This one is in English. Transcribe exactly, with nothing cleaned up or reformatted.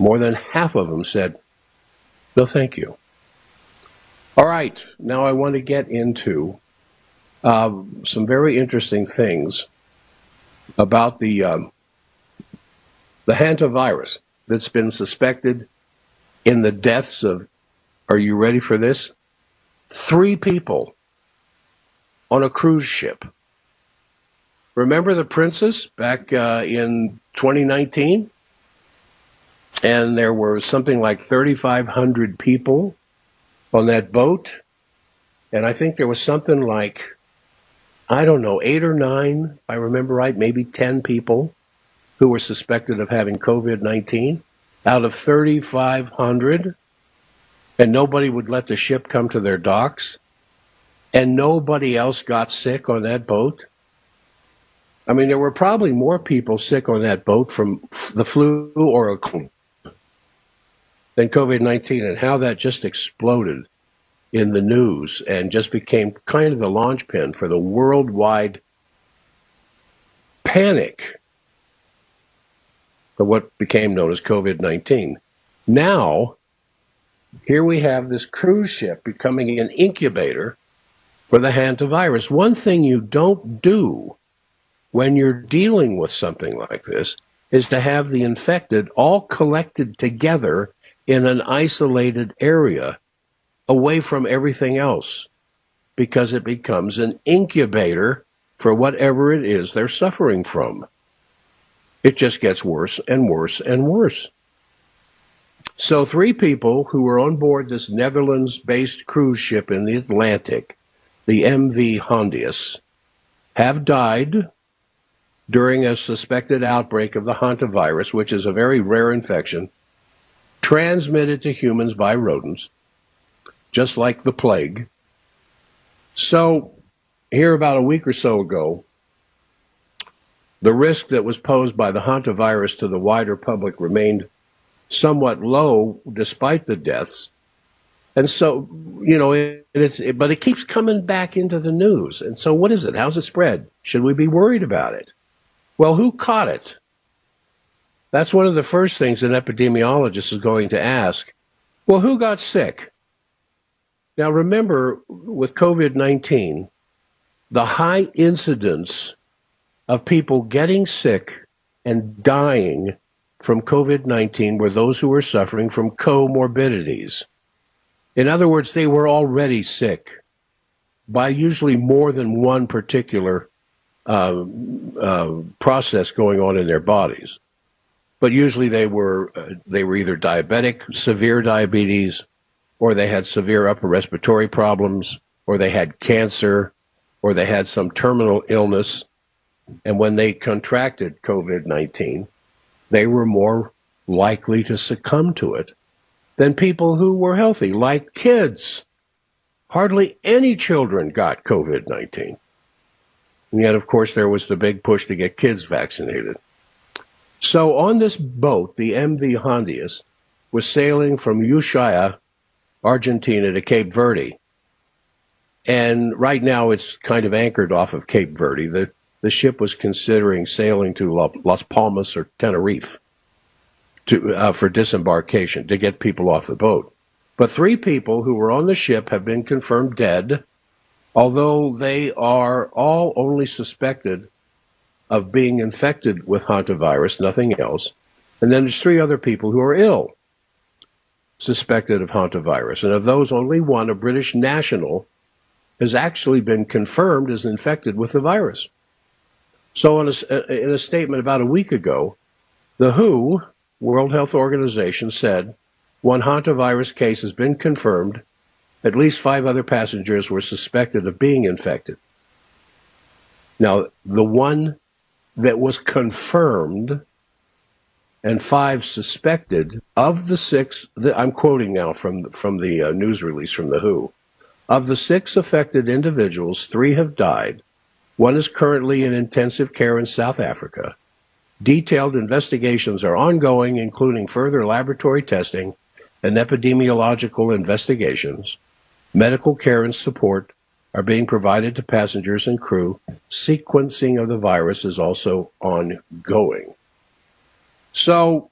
more than half of them said, no, thank you. All right, now I want to get into uh, some very interesting things about the um, the hantavirus that's been suspected in the deaths of, are you ready for this? Three people on a cruise ship. Remember the Princess back uh, in twenty nineteen? And there were something like thirty-five hundred people on that boat. And I think there was something like, I don't know, eight or nine, if I remember right, maybe ten people who were suspected of having COVID nineteen out of thirty-five hundred. And nobody would let the ship come to their docks. And nobody else got sick on that boat. I mean, there were probably more people sick on that boat from the flu or a cold than COVID nineteen, and how that just exploded in the news and just became kind of the launch pin for the worldwide panic of what became known as COVID nineteen. Now, here we have this cruise ship becoming an incubator for the hantavirus. One thing you don't do when you're dealing with something like this is to have the infected all collected together in an isolated area away from everything else, because it becomes an incubator for whatever it is they're suffering from. It just gets worse and worse and worse. So three people who were on board this Netherlands-based cruise ship in the Atlantic, the M V Hondius, have died during a suspected outbreak of the hantavirus, which is a very rare infection, transmitted to humans by rodents, just like the plague. So, here about a week or so ago, the risk that was posed by the hantavirus to the wider public remained somewhat low despite the deaths. And so, you know, it, it's, it, but it keeps coming back into the news. And so what is it? How's it spread? Should we be worried about it? Well, who caught it? That's one of the first things an epidemiologist is going to ask. Well, who got sick? Now, remember, with COVID nineteen, the high incidence of people getting sick and dying from COVID nineteen were those who were suffering from comorbidities. In other words, they were already sick by usually more than one particular uh, uh, process going on in their bodies. But usually they were uh, they were either diabetic, severe diabetes, or they had severe upper respiratory problems, or they had cancer, or they had some terminal illness. And when they contracted COVID nineteen, they were more likely to succumb to it than people who were healthy, like kids. Hardly any children got COVID nineteen. And yet, of course, there was the big push to get kids vaccinated. So on this boat, the M V Hondius was sailing from Ushuaia, Argentina, to Cape Verde. And right now it's kind of anchored off of Cape Verde. The, the ship was considering sailing to Las Palmas or Tenerife to, uh, for disembarkation to get people off the boat. But three people who were on the ship have been confirmed dead, although they are all only suspected of being infected with hantavirus, nothing else. And then there's three other people who are ill, suspected of hantavirus. And of those, only one, a British national, has actually been confirmed as infected with the virus. So in a, in a statement about a week ago, the W H O, World Health Organization, said one hantavirus case has been confirmed. At least five other passengers were suspected of being infected. Now, the one that was confirmed and five suspected, of the six, the, I'm quoting now from, from the uh, news release from the W H O, of the six affected individuals, three have died. One is currently in intensive care in South Africa. Detailed investigations are ongoing, including further laboratory testing and epidemiological investigations. Medical care and support are being provided to passengers and crew. Sequencing of the virus is also ongoing. So